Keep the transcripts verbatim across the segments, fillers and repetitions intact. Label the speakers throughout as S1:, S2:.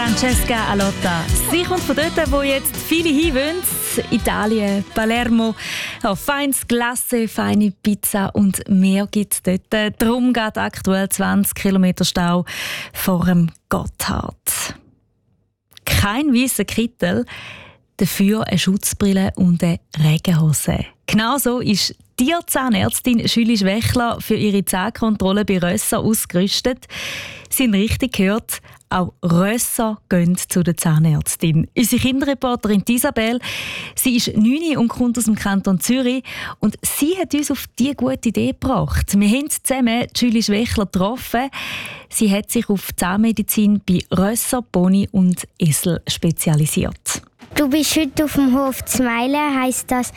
S1: Francesca Alotta. Sie kommt von dort, wo jetzt viele hinwollen. Italien, Palermo. Ja, feines Glace, feine Pizza und mehr gibt es dort. Darum geht aktuell zwanzig Kilometer Stau vor dem Gotthard. Kein weißer Kittel, dafür eine Schutzbrille und eine Regenhose. Genau so ist die Zahnärztin Julie Schwächler für ihre Zahnkontrolle bei Rösser ausgerüstet. Sie haben richtig gehört, auch Rösser gehen zu der Zahnärztin. Unsere Kinderreporterin Isabel, sie ist neun und kommt aus dem Kanton Zürich. Und sie hat uns auf diese gute Idee gebracht. Wir haben zusammen Julie Schwächler getroffen. Sie hat sich auf Zahnmedizin bei Rösser, Pony und Esel spezialisiert.
S2: Du bist heute auf dem Hof Zmeile, heisst das,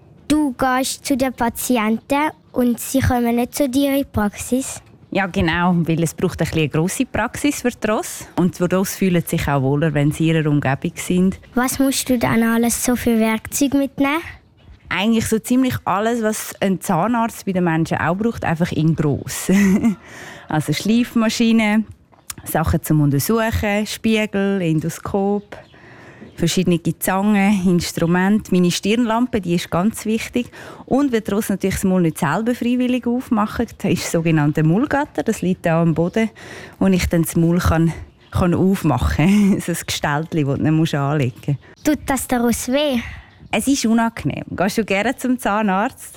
S2: du gehst zu den Patienten und sie kommen nicht zu dir in die Praxis?
S3: Ja, genau, weil es braucht ein eine grosse Praxis für die Rosse. Und die Rosse fühlen sich auch wohler, wenn sie in ihrer Umgebung sind.
S2: Was musst du dann alles so für Werkzeuge mitnehmen?
S3: Eigentlich so ziemlich alles, was ein Zahnarzt bei den Menschen auch braucht, einfach in gross. Also Schleifmaschinen, Sachen zum Untersuchen, Spiegel, Endoskop, verschiedene Zangen, Instrumente. Meine Stirnlampe, die ist ganz wichtig. Und wenn die Rosse natürlich das Maul nicht selber freiwillig aufmachen, das ist das sogenannte Maulgatter. Das liegt auch am Boden, wo ich dann das Maul kann, kann aufmachen kann. So ein Gestaltchen, das du nicht anlegen musst.
S2: Tut das der Rosse weh?
S3: Es ist unangenehm. Gehst du gerne zum Zahnarzt?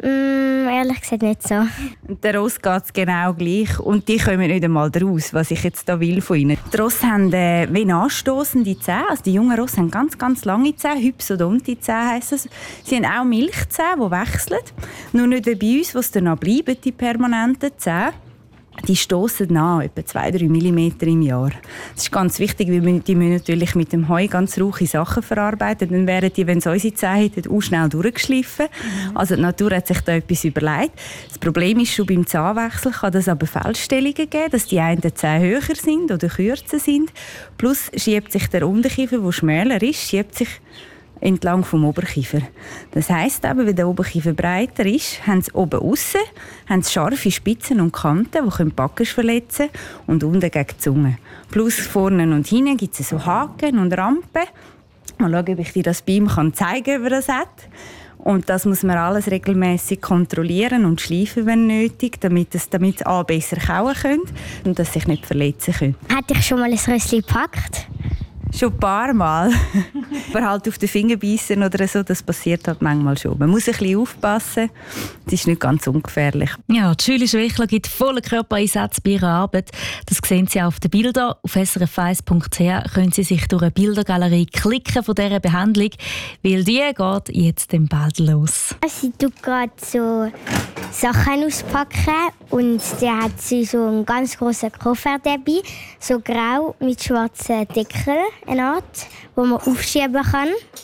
S2: Mm, ehrlich gesagt nicht so.
S3: Und der Rosse geht es genau gleich. Und die kommen nicht einmal raus, was ich jetzt da will von ihnen. Die Rosse haben äh, wie anstossende Zähne. Also die jungen Rosse haben ganz, ganz lange Zähne. Hypsodonti-Zähne heisst das. Sie haben auch Milchzähne, die wechseln. Nur nicht wie bei uns, wo es dann bleiben, die permanenten Zähne. Die stossen an, etwa zwei bis drei Millimeter im Jahr. Das ist ganz wichtig, weil die müssen natürlich mit dem Heu ganz rauche Sachen verarbeiten. Dann wären die, wenn sie unsere Zähne hätten, auch schnell durchgeschliffen. Mhm. Also die Natur hat sich da etwas überlegt. Das Problem ist, schon beim Zahnwechsel kann es aber Fehlstellungen geben, dass die einen Zähne höher sind oder kürzer sind. Plus schiebt sich der Unterkiefer, der schmäler ist, schiebt sich entlang vom Oberkiefer. Das heisst aber, wenn der Oberkiefer breiter ist, haben sie oben aussen haben sie scharfe Spitzen und Kanten, die die Backen verletzen können, und unten gegen die Zunge. Plus vorne und hinten gibt es so Haken und Rampen. Mal schauen, ob ich dir das bei ihm kann zeigen kann, ob er das hat. Und das muss man alles regelmäßig kontrollieren und schleifen, wenn nötig, damit es damit A besser kauen können und dass sich nicht verletzen können.
S2: Hat dich schon mal ein Rössli gepackt?
S3: Schon ein paar Mal. Aber halt auf den Finger beißen oder so, das passiert halt manchmal schon. Man muss ein bisschen aufpassen. Das ist nicht ganz ungefährlich.
S1: Ja, die Julie Schwächler gibt vollen Körpereinsatz bei ihrer Arbeit. Das sehen Sie auch auf den Bildern. Auf s r f eins punkt c h können Sie sich durch eine Bildergalerie klicken von dieser Behandlung, weil die geht jetzt dann bald los.
S2: Sie tut gerade so Sachen auspacken und der hat sie so einen ganz grossen Koffer dabei, so grau mit schwarzen Deckeln, eine Art, wo man aufschieben kann.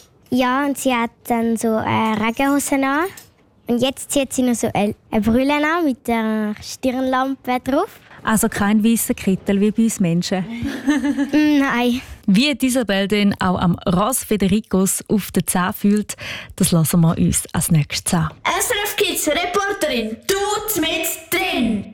S2: Ja, und sie hat dann so eine Regenhose an. Und jetzt zieht sie noch so eine Brille an mit der Stirnlampe drauf.
S1: Also kein weißer Kittel wie bei uns Menschen?
S2: Nein.
S1: Wie Isabel denn auch am Ras Federicos auf den Zähnen fühlt, das lassen wir uns als nächstes an.
S4: S R F Kids Reporterin, du mit drin!